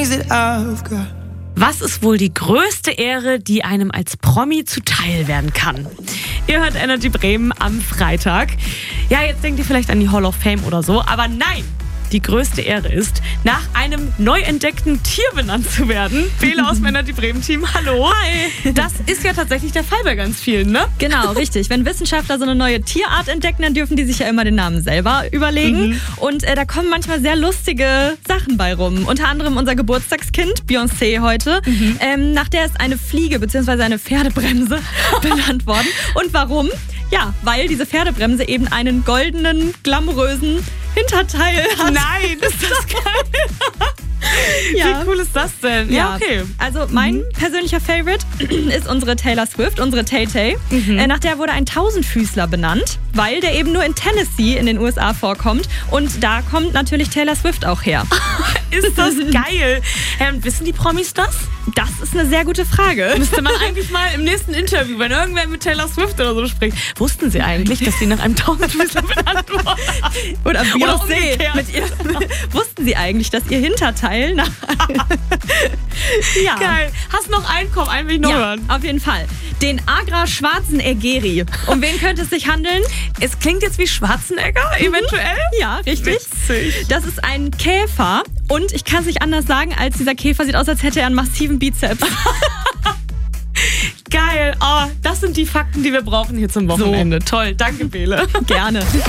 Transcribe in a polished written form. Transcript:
days that I've got. Was ist wohl die größte Ehre, die einem als Promi zuteil werden kann? Ihr hört Energy Bremen am Freitag. Ja, jetzt denkt ihr vielleicht an die Hall of Fame oder so, aber nein! Die größte Ehre ist, nach einem neu entdeckten Tier benannt zu werden. Bele aus dem Energy Bremen Team, hallo. Hi. Das ist ja tatsächlich der Fall bei ganz vielen, ne? Genau, richtig. Wenn Wissenschaftler so eine neue Tierart entdecken, dann dürfen die sich ja immer den Namen selber überlegen. Und da kommen manchmal sehr lustige Sachen bei rum. Unter anderem unser Geburtstagskind, Beyoncé heute. Nach der ist eine Fliege bzw. eine Pferdebremse benannt worden. Und warum? Ja, weil diese Pferdebremse eben einen goldenen, glamourösen Hinterteil hat. Nein, ist das geil. Ja. Wie cool ist das denn? Ja, okay. Also mein persönlicher Favorite ist unsere Taylor Swift, unsere Tay-Tay. Nach der wurde ein Tausendfüßler benannt, weil der eben nur in Tennessee in den USA vorkommt. Und da kommt natürlich Taylor Swift auch her. Ist das geil. Wissen die Promis das? Das ist eine sehr gute Frage. Müsste man eigentlich mal im nächsten Interview, wenn irgendwer mit Taylor Swift oder so spricht, wussten sie eigentlich, dass sie nach einem Tausendfüßler benannt wurden? Oder Beyoncé. umgekehrt. Wussten sie eigentlich, dass ihr Hinterteil nach... Ja. Geil. Hast noch einen? Komm, einen will ich noch hören. Auf jeden Fall. Den Agra-Schwarzeneggeri. Um wen könnte es sich handeln? Es klingt jetzt wie Schwarzenegger, eventuell. Ja, richtig. Witzig. Das ist ein Käfer und ich kann es nicht anders sagen, als dieser Käfer sieht aus, als hätte er einen massiven Bizeps. Geil. Oh, das sind die Fakten, die wir brauchen hier zum Wochenende. Toll. Danke, Bele. Gerne.